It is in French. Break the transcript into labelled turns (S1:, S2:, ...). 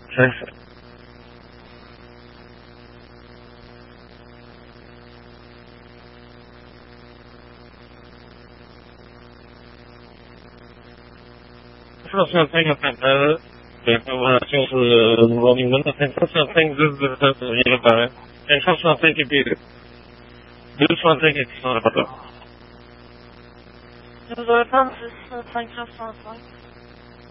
S1: 5.505 apparaît. L'information sur le warning number 565 227 vient d'apparaître. 565 est pire. 265 est qui sont rapporteurs.
S2: 226 565.